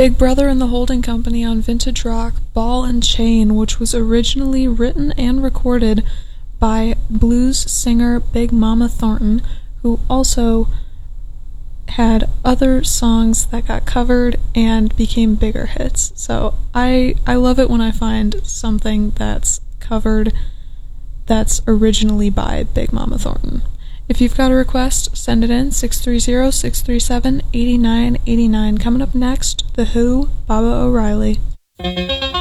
Big Brother and the Holding Company on Vintage Rock, Ball and Chain, which was originally written and recorded by blues singer Big Mama Thornton, who also had other songs that got covered and became bigger hits. So I love it when I find something that's covered that's originally by Big Mama Thornton. If you've got a request, send it in, 630-637-8989. Coming up next, The Who, Baba O'Riley.